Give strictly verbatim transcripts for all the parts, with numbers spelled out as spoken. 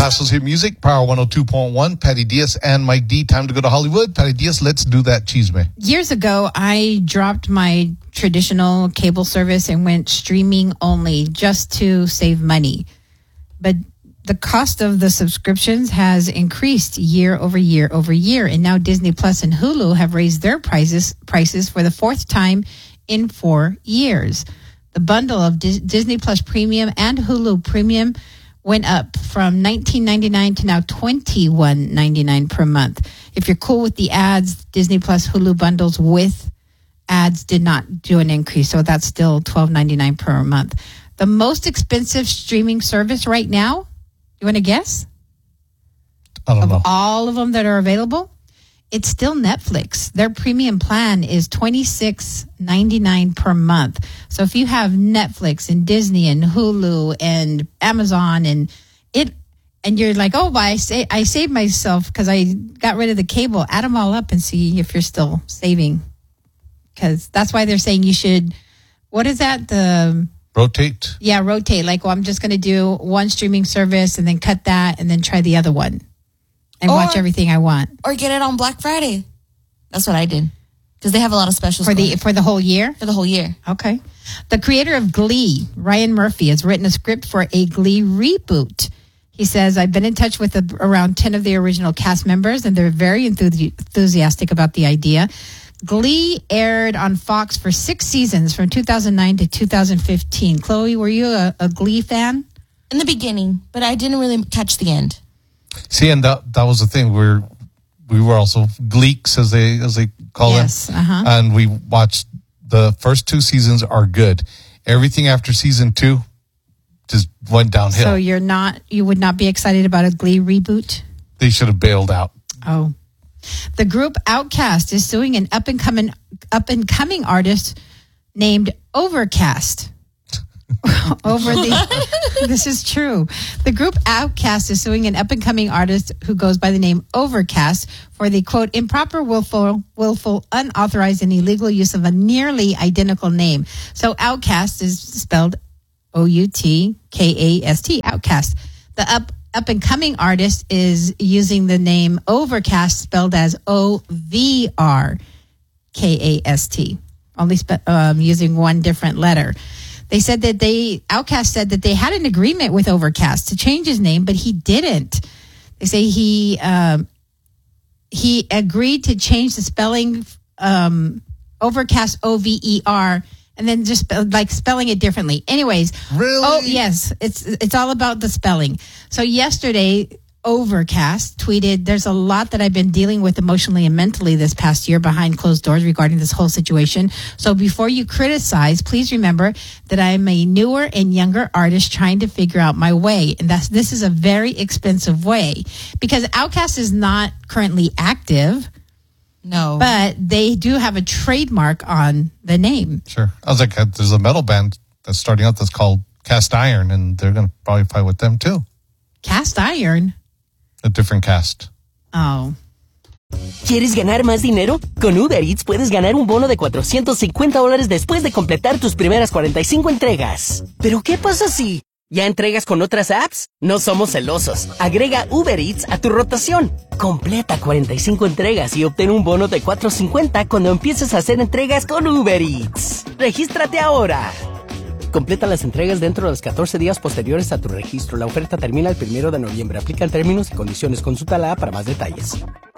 Passo's Hit Music, Power one oh two point one, Patty Diaz and Mike D. Time to go to Hollywood. Patty Diaz, let's do that chisme. Years ago, I dropped my traditional cable service and went streaming only just to save money. But the cost of the subscriptions has increased year over year over year. And now Disney Plus and Hulu have raised their prices prices for the fourth time in four years. The bundle of Dis- Disney Plus Premium and Hulu Premium went up from nineteen ninety-nine to now twenty-one ninety-nine per month. If you're cool with the ads, Disney Plus Hulu bundles with ads did not do an increase, so that's still twelve ninety-nine per month. The most expensive streaming service right now, you want to guess? I don't of know. All of them that are available, it's still Netflix. Their premium plan is twenty-six ninety-nine per month. So if you have Netflix and Disney and Hulu and Amazon and it, and you're like, oh, but I say I saved myself because I got rid of the cable. Add them all up and see if you're still saving. Because that's why they're saying you should. What is that? The rotate. Yeah, rotate. Like, well, I'm just going to do one streaming service and then cut that and then try the other one. And or, watch everything I want. Or get it on Black Friday. That's what I did. Because they have a lot of specials. For the for the whole year? For the whole year. Okay. The creator of Glee, Ryan Murphy, has written a script for a Glee reboot. He says, I've been in touch with a, around ten of the original cast members, and they're very enthusi- enthusiastic about the idea. Glee aired on Fox for six seasons from two thousand nine to two thousand fifteen. Chloe, were you a, a Glee fan? In the beginning, but I didn't really catch the end. See, and that that was the thing. We're we were also Gleeks, as they as they call yes, them, uh-huh. and we watched the first two seasons are good. Everything after season two just went downhill. So you're not you would not be excited about a Glee reboot? They should have bailed out. Oh, the group Outkast is suing an up and coming up and coming artist named Overcast. Over the this is true. The group Outkast is suing an up-and-coming artist who goes by the name Overcast for the quote improper, willful, willful, unauthorized, and illegal use of a nearly identical name. So Outkast is spelled O U T K A S T. Outkast. The up up-and-coming artist is using the name Overcast, spelled as O V R K A S T. Only spe- um, using one different letter. They said that they, Outkast said that they had an agreement with Overcast to change his name, but he didn't. They say he um, he agreed to change the spelling, um, Overcast, O V E R, and then just like spelling it differently. Anyways. Really? Oh, yes. It's, it's all about the spelling. So yesterday, Overcast tweeted, there's a lot that I've been dealing with emotionally and mentally this past year behind closed doors regarding this whole situation. So before you criticize, please remember that I'm a newer and younger artist trying to figure out my way. And that's, this is a very expensive way because Outkast is not currently active. No. But they do have a trademark on the name. Sure. I was like, there's a metal band that's starting out that's called Cast Iron, and they're going to probably fight with them too. Cast Iron? A different cast. Oh. ¿Quieres ganar más dinero? Con Uber Eats puedes ganar un bono de cuatrocientos cincuenta dólares después de completar tus primeras cuarenta y cinco entregas. ¿Pero qué pasa si ya entregas con otras apps? No somos celosos. Agrega Uber Eats a tu rotación. Completa cuarenta y cinco entregas y obtén un bono de cuatrocientos cincuenta cuando empieces a hacer entregas con Uber Eats. ¡Regístrate ahora! Completa las entregas dentro de los catorce días posteriores a tu registro. La oferta termina el primero de noviembre. Aplican términos y condiciones. Consulta la app para más detalles.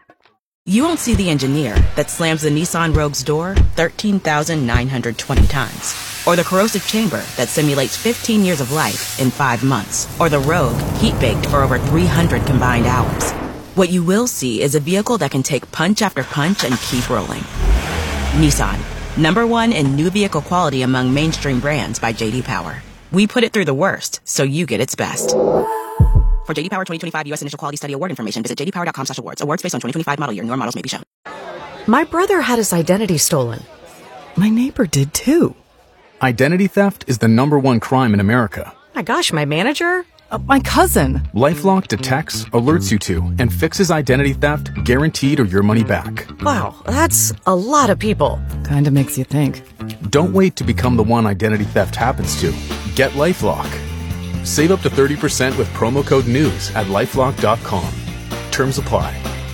You won't see the engineer that slams the Nissan Rogue's door thirteen thousand nine hundred twenty times. Or the corrosive chamber that simulates fifteen years of life in five months. Or the Rogue heat-baked for over three hundred combined hours. What you will see is a vehicle that can take punch after punch and keep rolling. Nissan. Number one in new vehicle quality among mainstream brands by J D Power. We put it through the worst, so you get its best. For J D Power twenty twenty-five U S Initial Quality Study Award information, visit j d power dot com slash awards. Awards based on twenty twenty-five model year. Newer models may be shown. My brother had his identity stolen. My neighbor did too. Identity theft is the number one crime in America. My gosh, my manager? Uh, my cousin. LifeLock detects, alerts you to, and fixes identity theft guaranteed or your money back. Wow, that's a lot of people. Kinda makes you think. Don't wait to become the one identity theft happens to. Get LifeLock. Save up to thirty percent with promo code NEWS at lifelock dot com. Terms apply.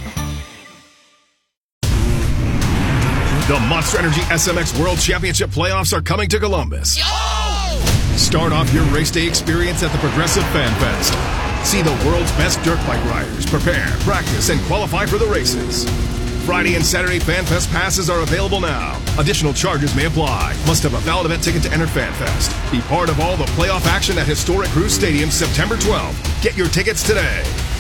The Monster Energy S M X World Championship playoffs are coming to Columbus. Start off your race day experience at the Progressive Fan Fest. See the world's best dirt bike riders prepare, practice, and qualify for the races. Friday and Saturday Fan Fest passes are available now. Additional charges may apply. Must have a valid event ticket to enter Fan Fest. Be part of all the playoff action at historic Cruise Stadium September twelfth. Get your tickets today.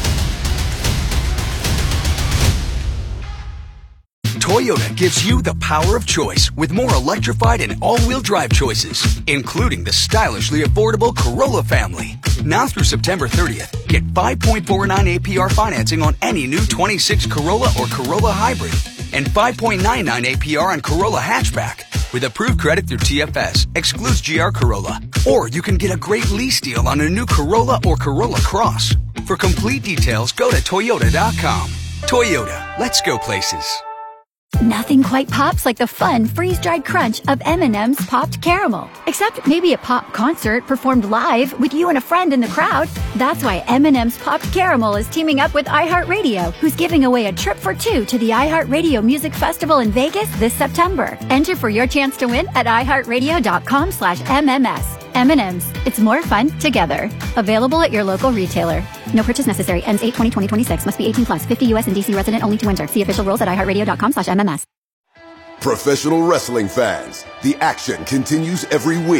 Toyota gives you the power of choice with more electrified and all-wheel drive choices, including the stylishly affordable Corolla family. Now through September thirtieth, get five point four nine A P R financing on any new twenty-six Corolla or Corolla Hybrid and five point nine nine A P R on Corolla Hatchback. With approved credit through T F S, excludes G R Corolla. Or you can get a great lease deal on a new Corolla or Corolla Cross. For complete details, go to toyota dot com. Toyota, let's go places. Nothing quite pops like the fun freeze-dried crunch of M and M's Popped Caramel. Except maybe a pop concert performed live with you and a friend in the crowd. That's why M and M's Popped Caramel is teaming up with iHeartRadio, who's giving away a trip for two to the iHeartRadio Music Festival in Vegas this September. Enter for your chance to win at iHeartRadio dot com slash M M S. M and M's. It's more fun together. Available at your local retailer. No purchase necessary. Ends eight twenty twenty twenty-six. Must be eighteen plus. fifty U S and D C resident only to enter. See official rules at iHeartRadio dot com slash M M S. Professional wrestling fans, the action continues every week.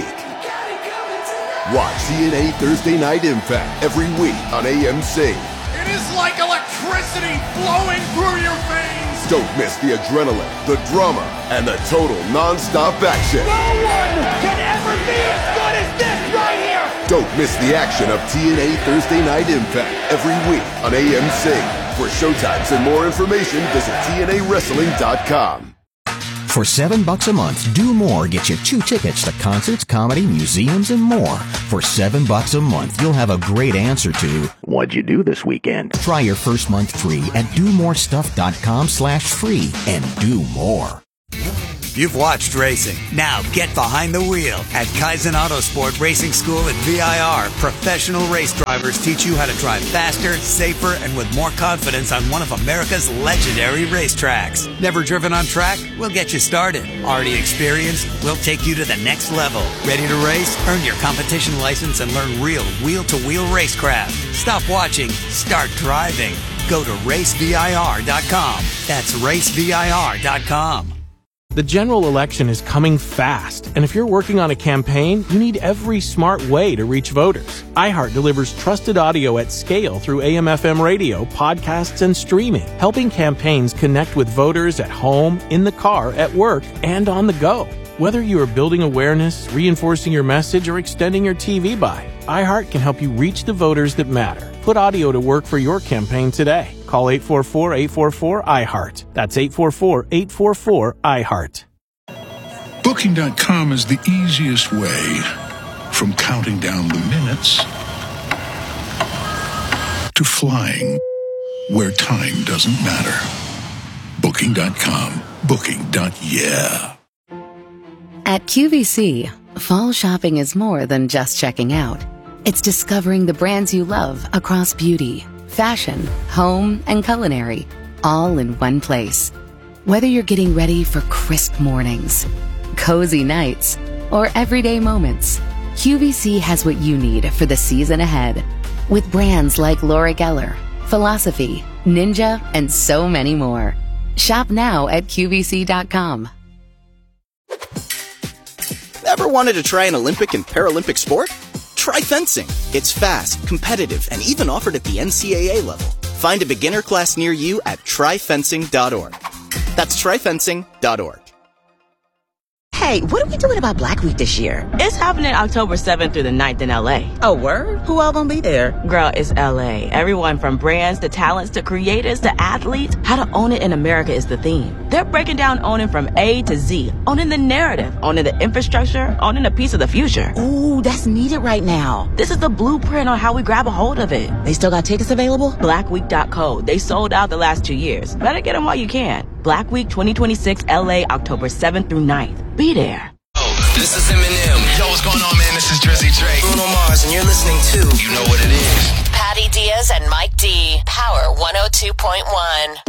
Watch T N A Thursday Night Impact every week on A M C. It is like electricity flowing through your veins. Don't miss the adrenaline, the drama, and the total non-stop action. No one can ever be as good as this right here. Don't miss the action of T N A Thursday Night Impact every week on A M C. For showtimes and more information, visit T N A wrestling dot com. For seven bucks a month, Do More gets you two tickets to concerts, comedy, museums, and more. For seven bucks a month, you'll have a great answer to, what'd you do this weekend? Try your first month free at do more stuff dot com slash free and do more. You've watched racing. Now get behind the wheel. At Kaizen Autosport Racing School at V I R, professional race drivers teach you how to drive faster, safer, and with more confidence on one of America's legendary racetracks. Never driven on track? We'll get you started. Already experienced? We'll take you to the next level. Ready to race? Earn your competition license and learn real wheel-to-wheel racecraft. Stop watching. Start driving. Go to race V I R dot com. That's race V I R dot com. The general election is coming fast, and if you're working on a campaign, you need every smart way to reach voters. iHeart delivers trusted audio at scale through A M F M radio, podcasts, and streaming, helping campaigns connect with voters at home, in the car, at work, and on the go. Whether you are building awareness, reinforcing your message, or extending your T V buy, iHeart can help you reach the voters that matter. Put audio to work for your campaign today. Call eight four four, eight four four, I heart. That's eight four four, eight four four, I heart. Booking dot com is the easiest way from counting down the minutes to flying where time doesn't matter. Booking dot com. Booking. Yeah. At Q V C, fall shopping is more than just checking out. It's discovering the brands you love across beauty, fashion, home, and culinary, all in one place. Whether you're getting ready for crisp mornings, cozy nights, or everyday moments, Q V C has what you need for the season ahead. With brands like Laura Geller, Philosophy, Ninja, and so many more. Shop now at Q V C dot com. Ever wanted to try an Olympic and Paralympic sport? Try fencing. It's fast, competitive, and even offered at the N C A A level. Find a beginner class near you at try fencing dot org. That's try fencing dot org. Hey, what are we doing about Black Week this year? It's happening October seventh through the ninth in L A. Oh, word? Who all gonna be there? Girl, it's L A. Everyone from brands to talents to creators to athletes. How to own it in America is the theme. They're breaking down owning from A to Z. Owning the narrative, owning the infrastructure, owning a piece of the future. Ooh, that's needed right now. This is the blueprint on how we grab a hold of it. They still got tickets available? black week dot co. They sold out the last two years. Better get them while you can. Black Week twenty twenty-six L A, October seventh through ninth. Be there. This is Eminem. Yo, what's going on, man? this is Drizzy Drake. Bruno Mars, and you're listening to You Know What It Is. Patty Diaz and Mike D. Power one oh two point one.